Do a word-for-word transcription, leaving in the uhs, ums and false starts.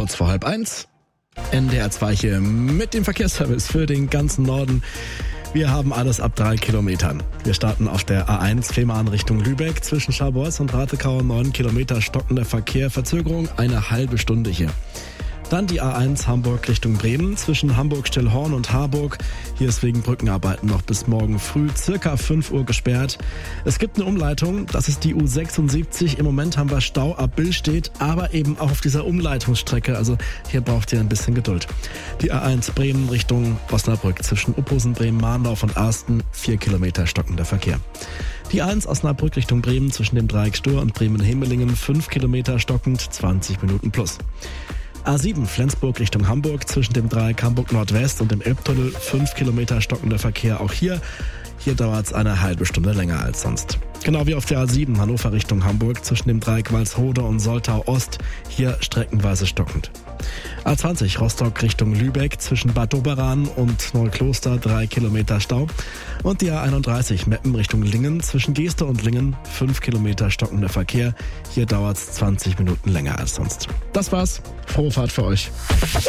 Kurz vor halb eins. N D R zwei hier mit dem Verkehrsservice für den ganzen Norden. Wir haben alles ab drei Kilometern. Wir starten auf der A eins Fehmarn Richtung Lübeck. Zwischen Scharbeutz und Ratekau neun Kilometer stockender Verkehr. Verzögerung eine halbe Stunde hier. Dann die A eins Hamburg Richtung Bremen zwischen Hamburg-Stellhorn und Harburg. Hier ist wegen Brückenarbeiten noch bis morgen früh circa fünf Uhr gesperrt. Es gibt eine Umleitung, das ist die U sechsundsiebzig. Im Moment haben wir Stau ab Billstedt, aber eben auch auf dieser Umleitungsstrecke. Also hier braucht ihr ein bisschen Geduld. Die A eins Bremen Richtung Osnabrück zwischen Uphusen, Bremen, Mahndorf und Arsten. Vier Kilometer stockender Verkehr. Die A eins Osnabrück Richtung Bremen zwischen dem Dreieck Stur und Bremen-Hemelingen. Fünf Kilometer stockend, zwanzig Minuten plus. A sieben Flensburg Richtung Hamburg zwischen dem Dreieck Hamburg Nordwest und dem Elbtunnel. Fünf Kilometer stockender Verkehr auch hier. Hier dauert es eine halbe Stunde länger als sonst. Genau wie auf der A sieben Hannover Richtung Hamburg zwischen dem Dreieck Walsrode und Soltau Ost. Hier streckenweise stockend. A zwanzig Rostock Richtung Lübeck zwischen Bad Doberan und Neukloster. Drei Kilometer Stau. Und die A einunddreißig Meppen Richtung Lingen zwischen Geeste und Lingen. Fünf Kilometer stockender Verkehr. Hier dauert es zwanzig Minuten länger als sonst. Das war's. Frohe Fahrt für euch.